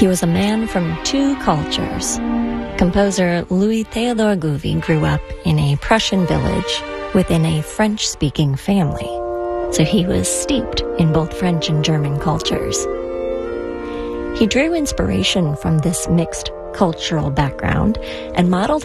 He was a man from two cultures. Composer Louis Theodore Gouvi grew up in a Prussian village within a French-speaking family, so he was steeped in both French and German cultures. He drew inspiration from this mixed cultural background and modeled